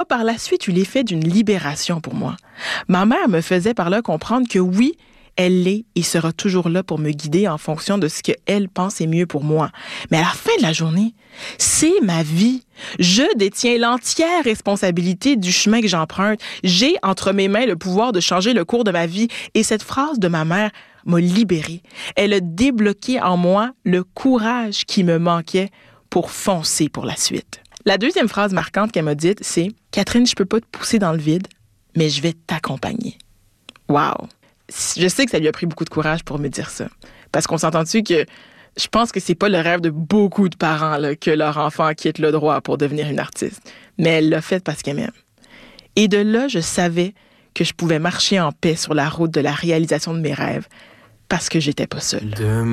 par la suite eu l'effet d'une libération pour moi. Ma mère me faisait par là comprendre que oui, elle l'est et sera toujours là pour me guider en fonction de ce qu'elle pense est mieux pour moi. Mais à la fin de la journée, c'est ma vie. Je détiens l'entière responsabilité du chemin que j'emprunte. J'ai entre mes mains le pouvoir de changer le cours de ma vie. Et cette phrase de ma mère m'a libérée. Elle a débloqué en moi le courage qui me manquait pour foncer pour la suite. La deuxième phrase marquante qu'elle m'a dite, c'est « Catherine, je peux pas te pousser dans le vide, mais je vais t'accompagner. » Wow! Je sais que ça lui a pris beaucoup de courage pour me dire ça. Parce qu'on s'entend-tu que je pense que c'est pas le rêve de beaucoup de parents là, que leur enfant quitte le droit pour devenir une artiste. Mais elle l'a fait parce qu'elle m'aime. Et de là, je savais que je pouvais marcher en paix sur la route de la réalisation de mes rêves parce que j'étais pas seule.